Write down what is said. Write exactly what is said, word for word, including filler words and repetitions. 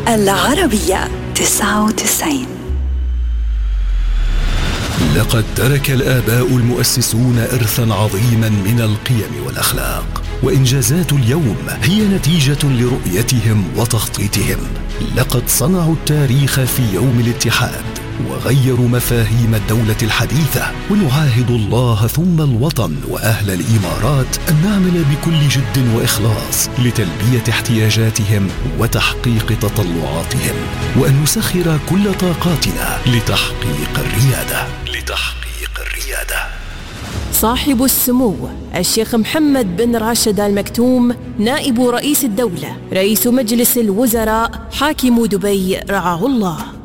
العربية تسعة وتسعين. لقد ترك الآباء المؤسسون إرثاً عظيماً من القيم والأخلاق، وإنجازات اليوم هي نتيجة لرؤيتهم وتخطيطهم. لقد صنعوا التاريخ في يوم الاتحاد وغيروا مفاهيم الدولة الحديثة، ونعاهد الله ثم الوطن وأهل الإمارات أن نعمل بكل جد وإخلاص لتلبية احتياجاتهم وتحقيق تطلعاتهم، وأن نسخر كل طاقاتنا لتحقيق الريادة لتحقيق الريادة. صاحب السمو الشيخ محمد بن راشد آل مكتوم، نائب رئيس الدولة، رئيس مجلس الوزراء، حاكم دبي رعاه الله.